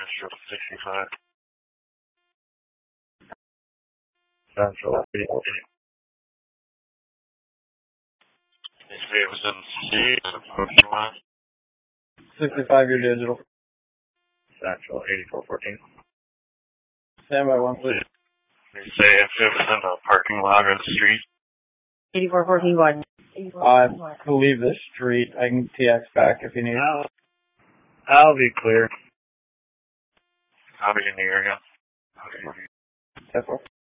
Industrial 65. Central 84. It was in C, approaching line. 65, your digital. Central 8414. Stand by one, please. They say if it was in the parking lot or the street. 8414 I believe the street. I can TX back if you need. I'll be clear. I'll be in the area. Okay. That's all.